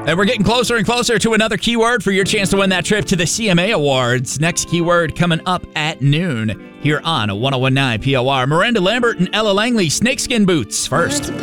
And we're getting closer and closer to another keyword for your chance to win that trip to the CMA Awards. Next keyword coming up at noon here on 101.9 POR. Miranda Lambert and Ella Langley, snakeskin boots first.